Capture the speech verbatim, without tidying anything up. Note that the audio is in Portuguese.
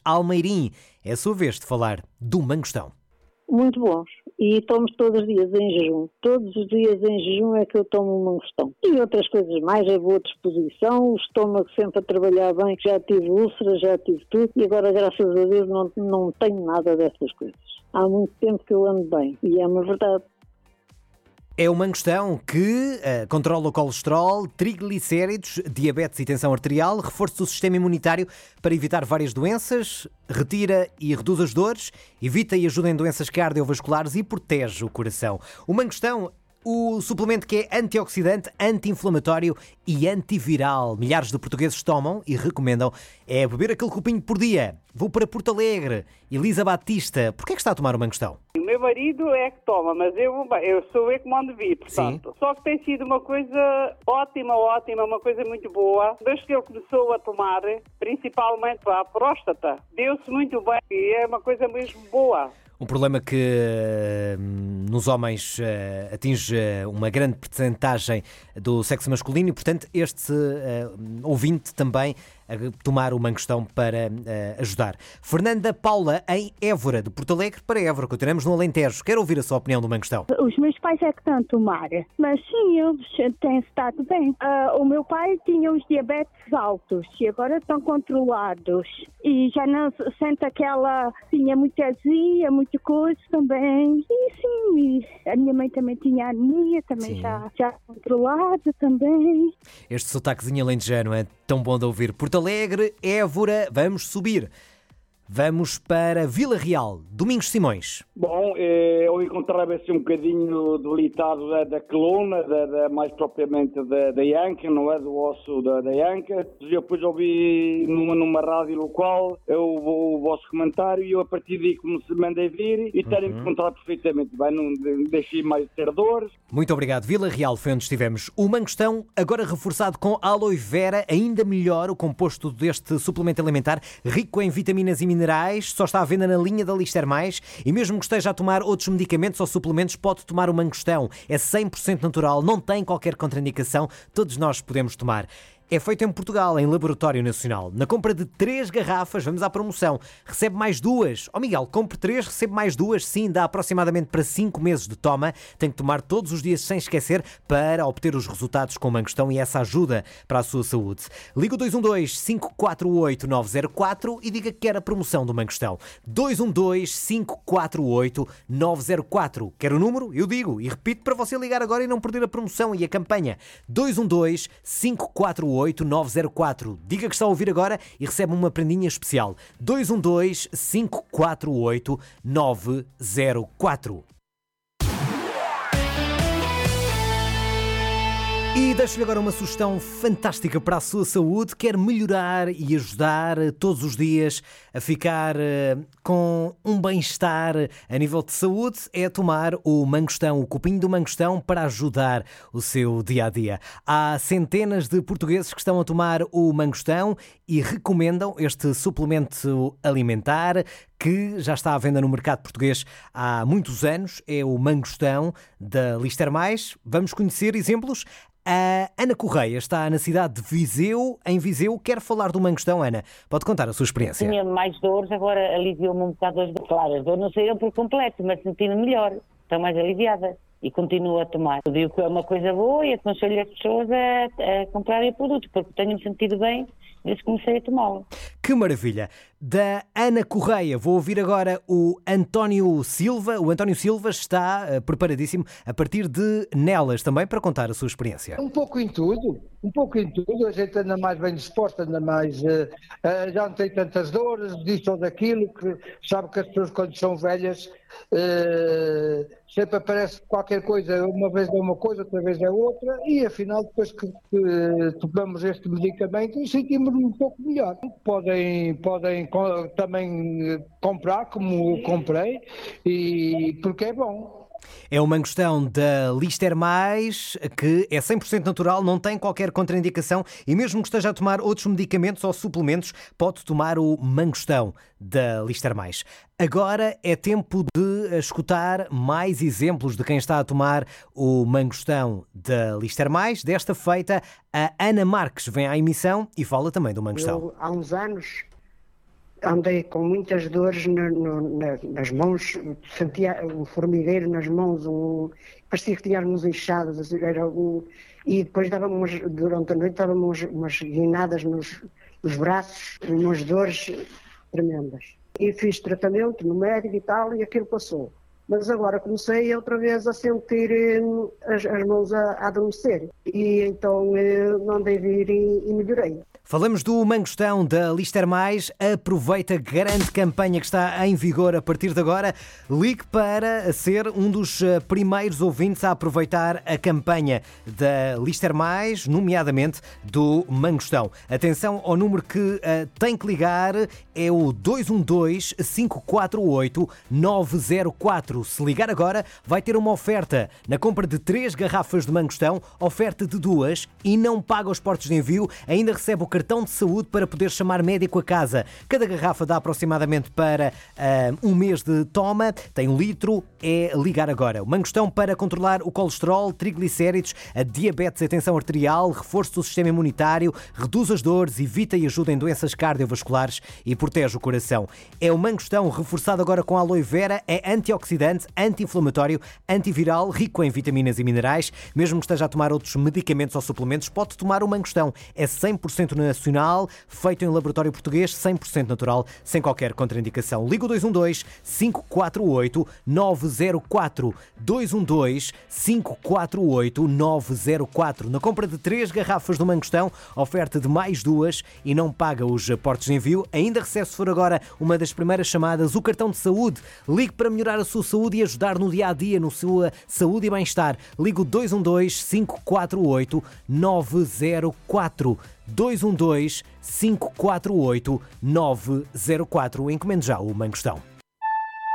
Almeirim. É a sua vez de falar do mangostão. Muito bons. E tomo todos os dias em jejum. Todos os dias em jejum é que eu tomo um mangostão. E outras coisas mais, é boa disposição, o estômago sempre a trabalhar bem, já tive úlceras, já tive tudo, e agora, graças a Deus, não, não tenho nada dessas coisas. Há muito tempo que eu ando bem, e é uma verdade. É o mangostão que uh, controla o colesterol, triglicéridos, diabetes e tensão arterial, reforça o sistema imunitário para evitar várias doenças, retira e reduz as dores, evita e ajuda em doenças cardiovasculares e protege o coração. O mangostão, o suplemento que é antioxidante, anti-inflamatório e antiviral. Milhares de portugueses tomam e recomendam é beber aquele copinho por dia. Vou para Porto Alegre. Elisa Batista, porquê é que está a tomar o mangostão? O meu marido é que toma, mas eu, eu sou eu que mando vir, portanto. Sim. Só que tem sido uma coisa ótima, ótima, uma coisa muito boa. Desde que ele começou a tomar, principalmente para a próstata, deu-se muito bem e é uma coisa mesmo boa. Um problema que uh, nos homens uh, atinge uma grande percentagem do sexo masculino e, portanto, este uh, ouvinte também a tomar o mangostão para uh, ajudar. Fernanda Paula, em Évora, de Porto Alegre para Évora. Continuamos no Alentejo. Quero ouvir a sua opinião do mangostão. Os meus pais é que estão a tomar, mas sim, eles têm estado bem. Uh, o meu pai tinha os diabetes altos e agora estão controlados. E já não sente aquela... Tinha muita azia, muita coisa também. E sim, e a minha mãe também tinha anemia, também já, já controlada também. Este sotaquezinho alentejano é tão bom de ouvir. Porto Alegre, Évora, vamos subir. Vamos para Vila Real, Domingos Simões. Bom, eu encontrava assim um bocadinho debilitado da, da coluna, da, da, mais propriamente da, da anca, não é? Do osso da, da anca. Eu depois ouvi numa, numa rádio local eu, o, o vosso comentário e eu a partir daí como se mandei vir e terem uhum. encontrado perfeitamente bem, não deixei mais de ter dores. Muito obrigado. Vila Real foi onde estivemos. O mangostão, agora reforçado com aloe vera, ainda melhor o composto deste suplemento alimentar, rico em vitaminas e minerais. Minerais, só está à venda na linha da Lister Mais e mesmo que esteja a tomar outros medicamentos ou suplementos, pode tomar o mangostão. É cem por cento natural, não tem qualquer contraindicação, todos nós podemos tomar. É feito em Portugal, em Laboratório Nacional. Na compra de três garrafas, vamos à promoção, recebe mais duas. Oh Miguel, compre três, recebe mais duas. Sim, dá aproximadamente para cinco meses de toma. Tem que tomar todos os dias sem esquecer para obter os resultados com o mangostão e essa ajuda para a sua saúde. Liga o dois um dois, cinco quatro oito, nove zero quatro e diga que quer a promoção do mangostão. dois um dois, cinco quatro oito, nove zero quatro. Quer o número? Eu digo e repito para você ligar agora e não perder a promoção e a campanha. dois um dois, cinco quatro oito, nove zero quatro. Diga que está a ouvir agora e recebe uma prendinha especial. dois um dois, cinco quatro oito, nove zero quatro. E deixo-lhe agora uma sugestão fantástica para a sua saúde. Quer melhorar e ajudar todos os dias a ficar uh, com um bem-estar a nível de saúde? É tomar o mangostão, o copinho do mangostão para ajudar o seu dia-a-dia. Há centenas de portugueses que estão a tomar o mangostão e recomendam este suplemento alimentar que já está à venda no mercado português há muitos anos. É o mangostão da Lister Mais. Vamos conhecer exemplos. A Ana Correia está na cidade de Viseu. Em Viseu, quer falar do mangostão, Ana? Pode contar a sua experiência. Tinha mais dores, agora aliviou-me um bocado as dores. Claro, as dores não saíram por completo, mas senti-me melhor. Estou mais aliviada e continuo a tomar. Eu digo que é uma coisa boa e aconselho as pessoas a, a comprarem o produto, porque tenho-me sentido bem desde que comecei a tomá-lo. Que maravilha! Da Ana Correia, vou ouvir agora o António Silva. O António Silva está uh, preparadíssimo a partir de Nelas também para contar a sua experiência. Um pouco em tudo, um pouco em tudo. A gente anda mais bem disposta, anda mais... Uh, uh, já não tem tantas dores, disto ou daquilo, que sabe que as pessoas quando são velhas uh, sempre aparece qualquer coisa, uma vez é uma coisa, outra vez é outra, e afinal depois que, que tomamos este medicamento sentimos-nos um pouco melhor. Podem, podem também comprar, como comprei, e porque é bom. É o mangostão da Lister Mais, que é cem por cento natural, não tem qualquer contraindicação e mesmo que esteja a tomar outros medicamentos ou suplementos, pode tomar o mangostão da Lister Mais. Agora é tempo de escutar mais exemplos de quem está a tomar o mangostão da Lister Mais. Desta feita, a Ana Marques vem à emissão e fala também do mangostão. Eu, há uns anos, andei com muitas dores na, no, na, nas mãos, sentia um formigueiro nas mãos, um, parecia que tinha as mãos inchadas, era um, e depois dava umas, durante a noite dava-me umas, umas guinadas nos, nos braços, umas dores tremendas. E fiz tratamento no médico e tal, e aquilo passou. Mas agora comecei outra vez a sentir hum, as, as mãos a, a adormecer. E então hum, mandei vir e, e melhorei. Falamos do Mangostão da Lister Mais. Aproveita a grande campanha que está em vigor a partir de agora. Ligue para ser um dos primeiros ouvintes a aproveitar a campanha da Lister Mais, nomeadamente do Mangostão. Atenção ao número que uh, tem que ligar, é o dois um dois, cinco quatro oito, nove zero quatro. Se ligar agora, vai ter uma oferta na compra de três garrafas de Mangostão, oferta de duas, e não paga os portos de envio, ainda recebe o cartão de saúde para poder chamar médico a casa. Cada garrafa dá aproximadamente para uh, um mês de toma, tem um litro, é ligar agora. O Mangostão para controlar o colesterol, triglicéridos, a diabetes, a tensão arterial, reforço do sistema imunitário, reduz as dores, evita e ajuda em doenças cardiovasculares e protege o coração. É o Mangostão reforçado agora com aloe vera, é antioxidante, anti-inflamatório, antiviral, rico em vitaminas e minerais. Mesmo que esteja a tomar outros medicamentos ou suplementos, pode tomar o Mangostão. É cem por cento nacional, feito em laboratório português, cem por cento natural, sem qualquer contraindicação. Liga o dois um dois, cinco quatro oito, nove zero quatro. dois um dois, cinco quatro oito, nove zero quatro. Na compra de três garrafas do Mangostão, oferta de mais duas e não paga os portos de envio. Ainda recebe, se for agora uma das primeiras chamadas, o cartão de saúde. Ligue para melhorar a sua saúde e ajudar no dia-a-dia, no sua saúde e bem-estar. Liga o dois um dois, cinco quatro oito, nove zero quatro. dois um dois, cinco quatro oito, nove zero quatro. Encomende já o Mangostão.